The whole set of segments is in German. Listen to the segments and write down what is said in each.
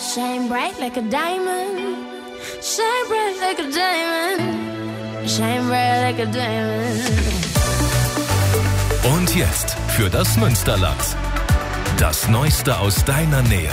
Shine bright like a diamond. Shine bright like a diamond. Shine bright like a diamond. Und jetzt für das Münsterland. Das Neueste aus deiner Nähe.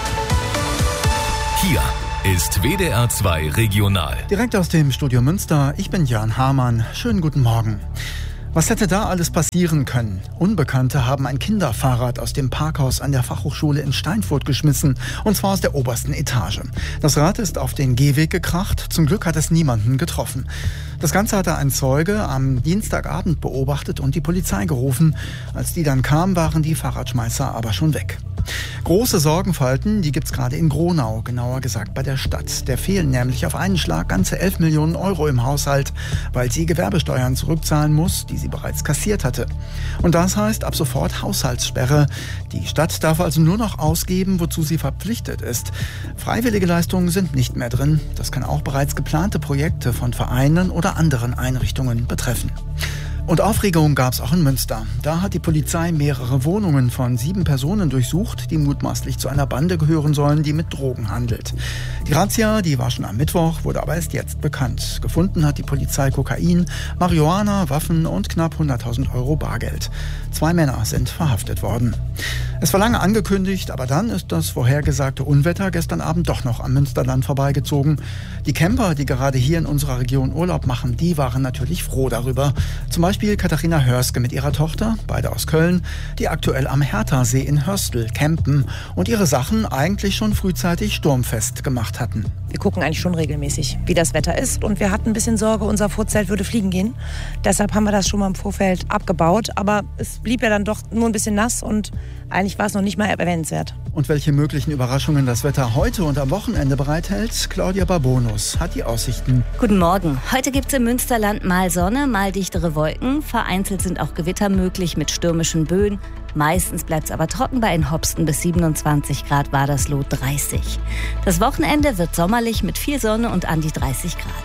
Hier ist WDR 2 Regional. Direkt aus dem Studio Münster, ich bin Jan Hamann. Schönen guten Morgen. Was hätte da alles passieren können? Unbekannte haben ein Kinderfahrrad aus dem Parkhaus an der Fachhochschule in Steinfurt geschmissen, und zwar aus der obersten Etage. Das Rad ist auf den Gehweg gekracht, zum Glück hat es niemanden getroffen. Das Ganze hatte ein Zeuge am Dienstagabend beobachtet und die Polizei gerufen. Als die dann kam, waren die Fahrradschmeißer aber schon weg. Große Sorgenfalten, die gibt's gerade in Gronau, genauer gesagt bei der Stadt. Der fehlen nämlich auf einen Schlag ganze 11 Millionen Euro im Haushalt, weil sie Gewerbesteuern zurückzahlen muss, die sie bereits kassiert hatte. Und das heißt ab sofort Haushaltssperre. Die Stadt darf also nur noch ausgeben, wozu sie verpflichtet ist. Freiwillige Leistungen sind nicht mehr drin. Das kann auch bereits geplante Projekte von Vereinen oder anderen Einrichtungen betreffen. Und Aufregung gab es auch in Münster. Da hat die Polizei mehrere Wohnungen von 7 Personen durchsucht, die mutmaßlich zu einer Bande gehören sollen, die mit Drogen handelt. Die Razzia, die war schon am Mittwoch, wurde aber erst jetzt bekannt. Gefunden hat die Polizei Kokain, Marihuana, Waffen und knapp 100.000 Euro Bargeld. 2 Männer sind verhaftet worden. Es war lange angekündigt, aber dann ist das vorhergesagte Unwetter gestern Abend doch noch am Münsterland vorbeigezogen. Die Camper, die gerade hier in unserer Region Urlaub machen, die waren natürlich froh darüber. Zum Beispiel Katharina Hörske mit ihrer Tochter, beide aus Köln, die aktuell am Herthasee in Hörstel campen und ihre Sachen eigentlich schon frühzeitig sturmfest gemacht hatten. Wir gucken eigentlich schon regelmäßig, wie das Wetter ist, und wir hatten ein bisschen Sorge, unser Vorzelt würde fliegen gehen. Deshalb haben wir das schon mal im Vorfeld abgebaut, aber es blieb ja dann doch nur ein bisschen nass und eigentlich war es noch nicht mal erwähnenswert. Und welche möglichen Überraschungen das Wetter heute und am Wochenende bereithält, Claudia Barbonus hat die Aussichten. Guten Morgen. Heute gibt es im Münsterland mal Sonne, mal dichtere Wolken. Vereinzelt sind auch Gewitter möglich mit stürmischen Böen. Meistens bleibt es aber trocken. Bei Inhopsten bis 27 Grad, Wadersloh 30. Das Wochenende wird sommerlich mit viel Sonne und an die 30 Grad.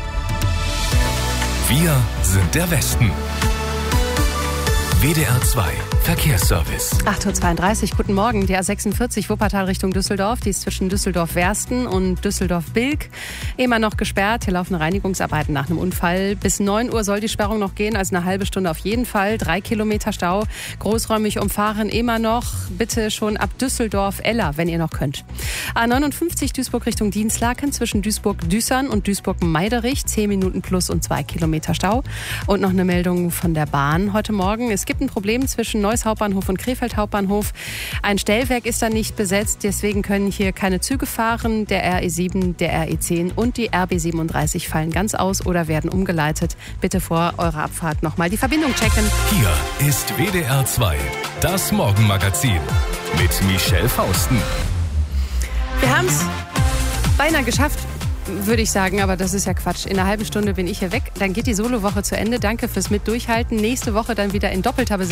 Wir sind der Westen. WDR 2 Verkehrsservice. 8.32 Uhr, guten Morgen. Die A46 Wuppertal Richtung Düsseldorf. Die ist zwischen Düsseldorf-Wersten und Düsseldorf-Bilk immer noch gesperrt. Hier laufen Reinigungsarbeiten nach einem Unfall. Bis 9 Uhr soll die Sperrung noch gehen, also eine halbe Stunde auf jeden Fall. 3 Kilometer Stau. Großräumig umfahren immer noch. Bitte schon ab Düsseldorf-Eller, wenn ihr noch könnt. A59 Duisburg Richtung Dienstlaken zwischen Duisburg-Düssern und Duisburg-Meiderich. 10 Minuten plus und 2 Kilometer Stau. Und noch eine Meldung von der Bahn heute Morgen. Es gibt ein Problem zwischen Neuss Hauptbahnhof und Krefeld Hauptbahnhof. Ein Stellwerk ist da nicht besetzt, deswegen können hier keine Züge fahren. Der RE7, der RE10 und die RB37 fallen ganz aus oder werden umgeleitet. Bitte vor eurer Abfahrt nochmal die Verbindung checken. Hier ist WDR 2, das Morgenmagazin mit Michelle Fausten. Wir haben es beinahe geschafft, würde ich sagen, aber das ist ja Quatsch. In einer halben Stunde bin ich hier weg. Dann geht die Solowoche zu Ende. Danke fürs Mitdurchhalten. Nächste Woche dann wieder in doppelter Besetzung.